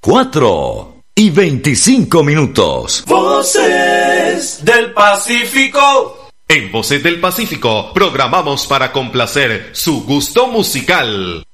4:25. Voces del Pacífico. En Voces del Pacífico programamos para complacer su gusto musical.